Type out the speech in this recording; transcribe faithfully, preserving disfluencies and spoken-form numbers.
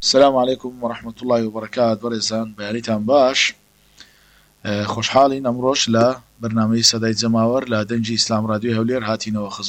السلام عليكم ورحمة الله وبركاته بەڕێزان بەیانیتان باش خۆشحاڵین ئەمڕۆش لە بەرنامەی سەدای جەماوەر لە دەنگی ئیسلام رادیۆی هەولێر هاتینەوە